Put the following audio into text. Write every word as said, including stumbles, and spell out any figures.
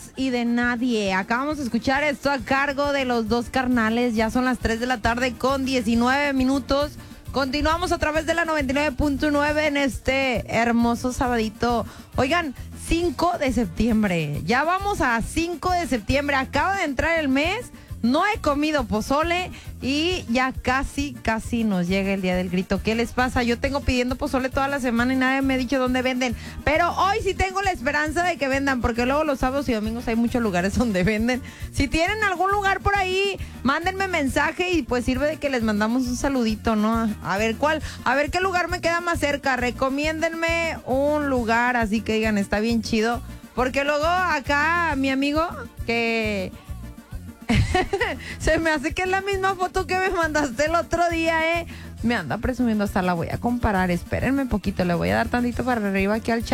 y de nadie. Acabamos de escuchar esto a cargo de los Dos Carnales. Ya son las tres de la tarde con diecinueve minutos. Continuamos a través de la noventa y nueve punto nueve en este hermoso sabadito. Oigan, cinco de septiembre. Ya vamos a cinco de septiembre. Acaba de entrar el mes. No he comido pozole y ya casi, casi nos llega el día del grito. ¿Qué les pasa? Yo tengo pidiendo pozole toda la semana y nadie me ha dicho dónde venden. Pero hoy sí tengo la esperanza de que vendan, porque luego los sábados y domingos hay muchos lugares donde venden. Si tienen algún lugar por ahí, mándenme mensaje y pues sirve de que les mandamos un saludito, ¿no? A ver cuál, a ver qué lugar me queda más cerca. Recomiéndenme un lugar así que digan, está bien chido. Porque luego acá mi amigo que... se me hace que es la misma foto que me mandaste el otro día, eh. Me anda presumiendo, hasta la voy a comparar. Espérenme un poquito, le voy a dar tantito para arriba aquí al chat.